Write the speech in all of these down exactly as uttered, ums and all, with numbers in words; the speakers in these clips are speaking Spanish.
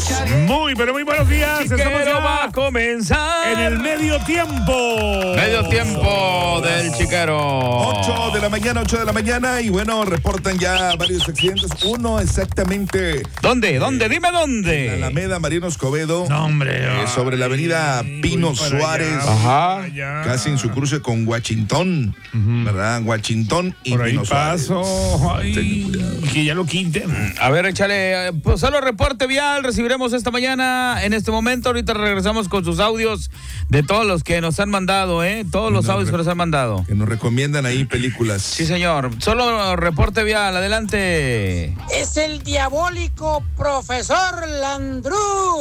Muy, pero muy buenos días. Chiquero va a comenzar en el medio tiempo. Medio tiempo del Chiquero. ocho de la mañana, ocho de la mañana. Y bueno, reportan ya varios accidentes. Uno exactamente. ¿Dóde? ¿Dónde? Eh, Dime dónde. En la Alameda Mariano Escobedo. No, hombre. Eh, sobre la avenida Ay, Pino voy para Suárez. allá, Ajá. allá. Casi en su cruce con Washington. Ujú. ¿Verdad? Washington y Por ahí Pino paso. Suárez. Ten Ay, cuidado. que ya lo quiten. A ver, échale, pues solo reporte vial, recibiremos esta mañana, en este momento, ahorita regresamos con sus audios de todos los que nos han mandado, ¿eh? Todos los No, audios re- que nos han mandado. Que nos recomiendan ahí películas. Sí, señor, solo reporte vial, adelante. Es el diabólico profesor Landru.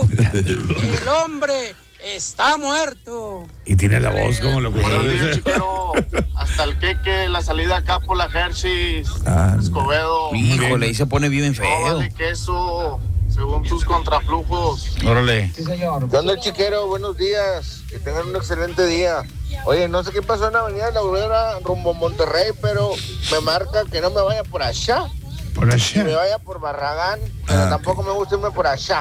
El hombre está muerto. Y tiene la voz como lo que Buenos días, Chiquero. Hasta el queque, la salida acá por la Hershey, Ah, Escobedo. Híjole, ahí se pone bien No feo. vale queso, según tus contraflujos. Órale. ¿Qué onda, Chiquero? Buenos días. Que tengan un excelente día. Oye, no sé qué pasó en la avenida de la Aurora rumbo a Monterrey, pero me marca que no me vaya por allá. Por Que allá. me vaya por Barragán, pero Ah, tampoco me gusta irme por allá.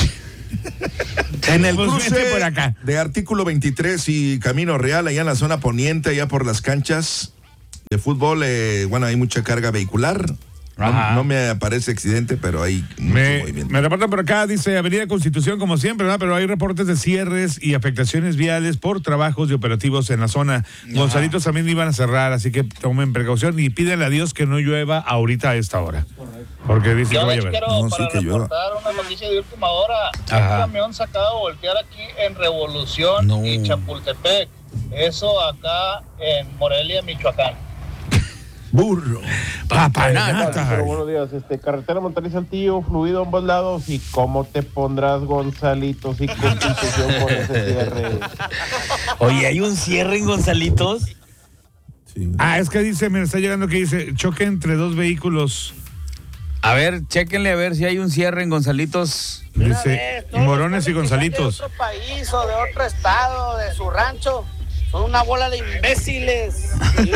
En el Pues cruce vete por acá. de Artículo veintitrés y Camino Real, allá en la zona poniente, allá por las canchas de fútbol, eh, bueno, hay mucha carga vehicular. Ajá. No, no me aparece accidente, pero hay mucho Me, movimiento. me reportan por acá, dice Avenida Constitución, como siempre, ¿verdad? Pero hay reportes de cierres y afectaciones viales por trabajos y operativos en la zona. Gonzalitos también iban a cerrar, así que tomen precaución y pídenle a Dios que no llueva ahorita a esta hora. Porque dice que va a llover. No, sí que llueva. una noticia de última hora. Ajá. Un camión sacado a voltear aquí en Revolución No. y Chapultepec. Eso acá en Morelia, Michoacán. Burro. Papanata. Pero buenos días, este, carretera Monterrey Saltillo, fluido a ambos lados. ¿Y cómo te pondrás, Gonzalito, y constitución con ese cierre? Oye, ¿hay un cierre en Gonzalitos? Sí. Ah, es que dice, me está llegando que dice, choque entre dos vehículos. A ver, chéquenle a ver si hay un cierre en Gonzalitos. Dice, Morones y Gonzalitos. De otro país o de otro estado, de su rancho. Son una bola de imbéciles.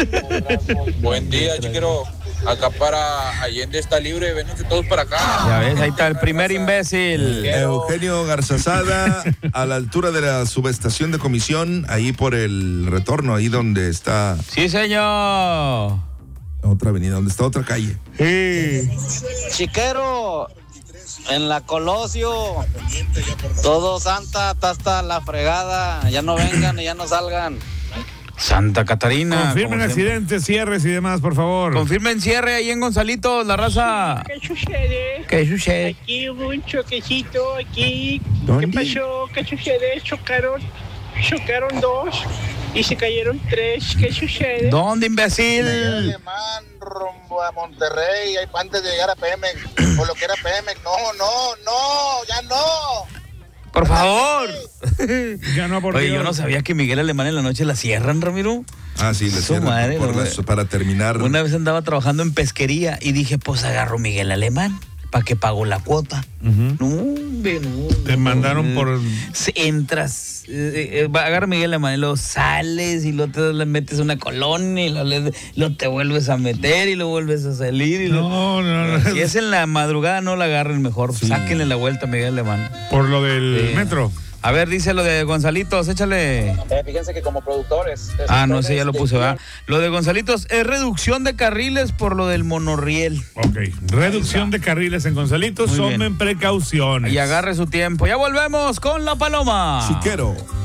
Buen día, Chiquero. Acá para Allende está libre, vénganse todos para acá. Ya ves, ahí está el primer imbécil. Eugenio Garzazada, a la altura de la subestación de comisión, ahí por el retorno, ahí donde está Sí, señor. otra avenida, donde está otra calle. Sí. Chiquero, en la Colosio, todo Santa, está hasta la fregada. Ya no vengan y ya no salgan. Santa Catarina. Confirmen como siempre. accidentes, cierres y demás, por favor. Confirmen cierre ahí en Gonzalitos, la raza. ¿Qué sucede? ¿Qué sucede? Aquí hubo un choquecito, aquí. ¿Dónde? ¿Qué pasó? ¿Qué sucede? Chocaron, chocaron dos y se cayeron tres. ¿Qué sucede? ¿Dónde, Miguel imbécil? Alemán rumbo a Monterrey, ahí antes de llegar a Pemex, o lo que era Pemex. No, no, no, ya no. Por favor. Ya no, por Oye, Dios. yo no sabía que Miguel Alemán en la noche la cierran, Ramiro. Ah, sí, le Su cierran madre, por no, las- güey. para terminar. Una vez andaba trabajando en pesquería y dije, pues agarro Miguel Alemán para que pagó la cuota. Ujú. No, hombre, no. Te mandaron por... Se- Entras, eh, eh, va, agarra Miguel Alemán y luego sales y luego te le metes una colonia y luego, le- luego te vuelves a meter y luego vuelves a salir. Y luego- No, no, no. Si es en la madrugada, no la agarren mejor. Sí. Sáquenle la vuelta a Miguel Alemán. Por lo del Sí. metro. A ver, dice lo de Gonzalitos, échale. Eh, fíjense que como productores. Ah, no sé, ya lo puse, ¿verdad? Lo de Gonzalitos es reducción de carriles por lo del monorriel. Ok. Reducción de carriles en Gonzalitos. Muy bien. Tomen precauciones. Y agarre su tiempo. Ya volvemos con la paloma. Chiquero.